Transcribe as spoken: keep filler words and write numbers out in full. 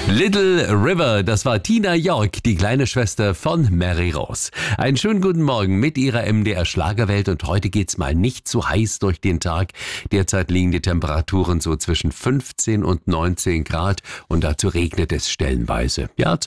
Little River, das war Tina York, die kleine Schwester von Mary Rose. Einen schönen guten Morgen mit ihrer M D R Schlagerwelt und heute geht's mal nicht zu heiß durch den Tag. Derzeit liegen die Temperaturen so zwischen fünfzehn und neunzehn Grad und dazu regnet es stellenweise. Ja,